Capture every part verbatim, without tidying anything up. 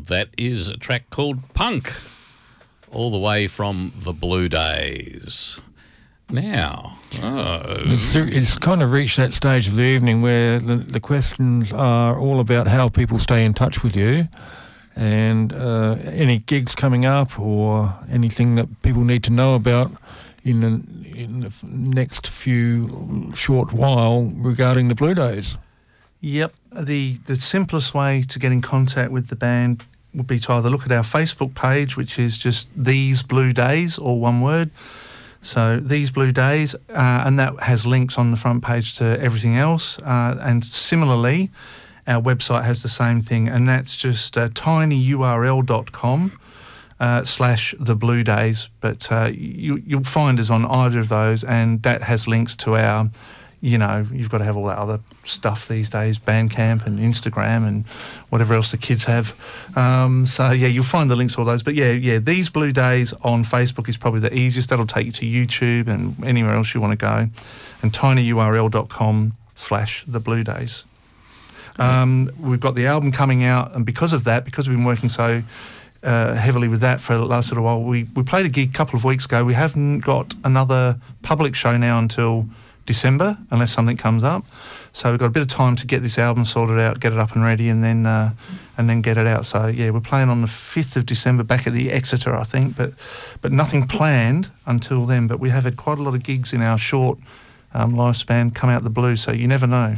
That is a track called Punk, all the way from the Blue Days. Now, oh. it's, it's kind of reached that stage of the evening where the, the questions are all about how people stay in touch with you and uh, any gigs coming up or anything that people need to know about in the, in the next few short while regarding the Blue Days. Yep. The, the simplest way to get in contact with the band would be to either look at our Facebook page, which is just These Blue Days, all one word. So These Blue Days, uh, and that has links on the front page to everything else. Uh, and similarly, our website has the same thing, and that's just uh, tinyurl.com uh, slash the Blue Days. But uh, you, you'll find us on either of those, and that has links to our, you know, you've got to have all that other stuff these days, Bandcamp and Instagram and whatever else the kids have. Um, so, yeah, you'll find the links to all those. But, yeah, yeah, These Blue Days on Facebook is probably the easiest. That'll take you to YouTube and anywhere else you want to go. And tinyurl.com slash the Blue Days. Um, we've got the album coming out, and because of that, because we've been working so uh, heavily with that for the last little while, we, we played a gig a couple of weeks ago. We haven't got another public show now until December, unless something comes up. So we've got a bit of time to get this album sorted out, get it up and ready, and then uh, and then get it out. So yeah, we're playing on the fifth of December back at the Exeter, I think, but but nothing planned until then. But we have had quite a lot of gigs in our short um, lifespan come out the blue, so you never know.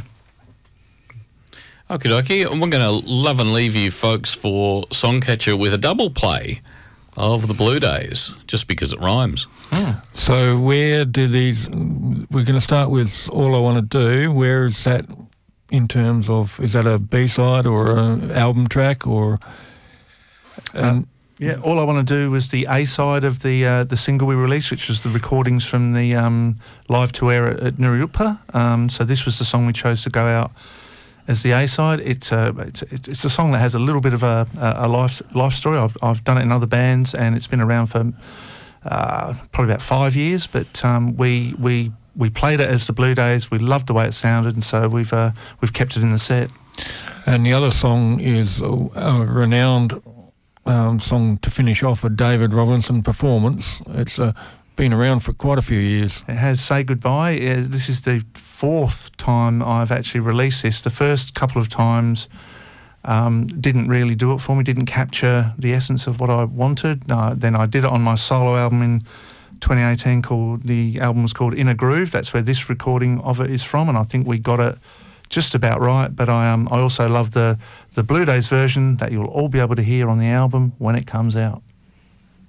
Okie dokie, we're going to love and leave you folks for Songcatcher with a double play of the Blue Days, just because it rhymes. Oh. So where do these, we're going to start with All I Want to Do. Where is that in terms of, is that a B-side or an album track or? Um, uh, yeah, All I Want to Do was the A-side of the uh, the single we released, which was the recordings from the um, live tour at, at Nuriutpa. Um, so this was the song we chose to go out as the A-side. It's a, it's, it's a song that has a little bit of a, a life life story. I've, I've done it in other bands, and it's been around for uh, probably about five years. But um, we we we played it as the Blue Days. We loved the way it sounded, and so we've uh, we've kept it in the set. And the other song is a, a renowned um, song to finish off a David Robinson performance. It's uh, been around for quite a few years. It has, Say Goodbye. Uh, this is the fourth time I've actually released this. The first couple of times um, didn't really do it for me, didn't capture the essence of what I wanted. Uh, then I did it on my solo album in twenty eighteen called, the album was called Inner Groove. That's where this recording of it is from, and I think we got it just about right. But I um I also love the, the Blue Days version that you'll all be able to hear on the album when it comes out.